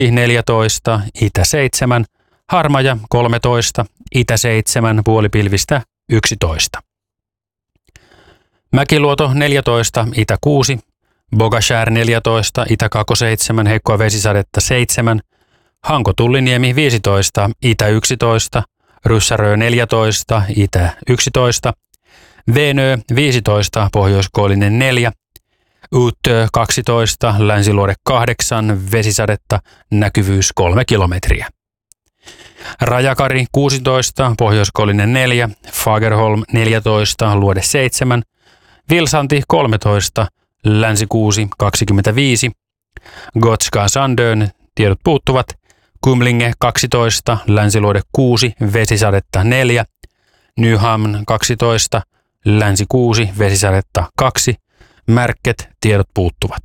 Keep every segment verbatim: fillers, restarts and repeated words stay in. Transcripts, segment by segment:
neljätoista, itä seitsemän, Harmaja kolmetoista, itä seitsemän, puolipilvistä yksitoista. Mäkiluoto neljätoista, itä kuusi, Bogashär neljätoista, itä seitsemän, heikkoa vesisadetta seitsemän, Hanko-Tulliniemi viisitoista, itä yksitoista, Ryssärö neljätoista, itä yksitoista, Venö viisitoista, pohjoiskoillinen neljä, Uttö kaksitoista, länsiluode kahdeksan, vesisadetta, näkyvyys kolme kilometriä. Rajakari kuusitoista, pohjoiskoillinen neljä, Fagerholm neljätoista, luode seitsemän, Vilsanti kolmetoista, länsi kuusi, kaksikymmentäviisi, Gotska Sandön, tiedot puuttuvat, Kumlinge kaksitoista, länsiluode kuusi, vesisadetta neljä, Nyhamn kaksitoista, länsi kuusi, vesisadetta kaksi, Märket, tiedot puuttuvat.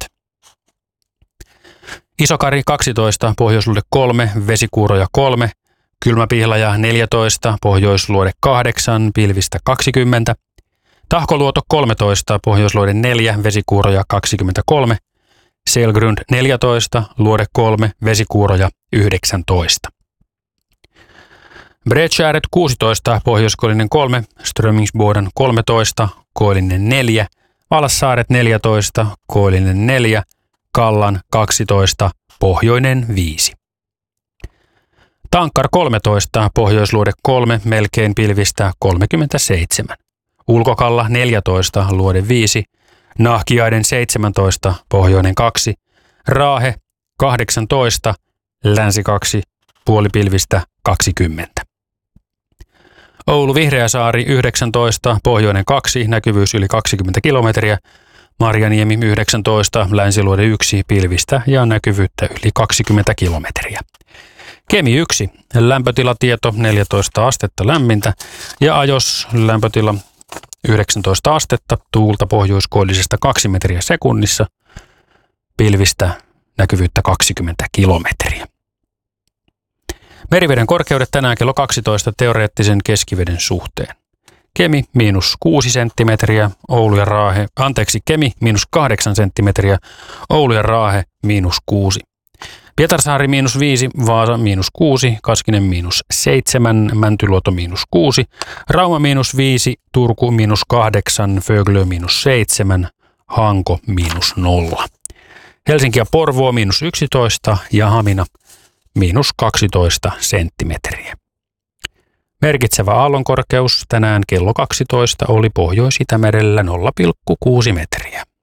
Isokari kaksitoista, pohjoisluode kolme, vesikuuroja kolme, Kylmäpihlaja neljätoista, pohjoisluode kahdeksan, pilvistä kaksikymmentä, Tahkoluoto kolmetoista, pohjoisluode neljä, vesikuuroja kaksikymmentäkolme, Selgrund neljätoista, luode kolme, vesikuuroja yhdeksäntoista. Bredskäret kuusitoista, pohjoiskoillinen kolme, Strömingsboden kolmetoista, koillinen neljä, Valassaaret neljätoista, koillinen neljä, Kallan kaksitoista, pohjoinen viisi. Tankkar kolmetoista, pohjoisluode kolme, melkein pilvistä kolmekymmentäseitsemän. Ulkokalla neljätoista, luode viisi, Nahkiaiden seitsemäntoista, pohjoinen kaksi, Raahe kahdeksantoista, länsi kaksi, puolipilvistä kaksikymmentä. Oulu Vihreäsaari yhdeksäntoista, pohjoinen kaksi, näkyvyys yli kaksikymmentä kilometriä, Marjaniemi yhdeksäntoista, länsiluode yksi, pilvistä ja näkyvyyttä yli kaksikymmentä kilometriä. Kemi yksi, lämpötilatieto neljätoista astetta lämmintä ja Ajos lämpötila yhdeksäntoista astetta, tuulta pohjoiskoillisesta kaksi metriä sekunnissa, pilvistä näkyvyyttä kaksikymmentä kilometriä. Meriveden korkeudet tänään kello kaksitoista teoreettisen keskiveden suhteen. Kemi miinus kuusi senttimetriä, Oulu ja Raahe, anteeksi Kemi miinus kahdeksan senttimetriä, Oulu ja Raahe miinus kuusi. Pietarsaari miinus viisi, Vaasa miinus kuusi, Kaskinen miinus seitsemän, Mäntyluoto miinus kuusi, Rauma miinus viisi, Turku miinus kahdeksan, Föglö miinus seitsemän, Hanko miinus nolla. Helsinki ja Porvoo miinus yksitoista ja Hamina miinus kaksitoista senttimetriä. Merkitsevä aallonkorkeus tänään kello kaksitoista oli Pohjois-Itämerellä nolla pilkku kuusi metriä.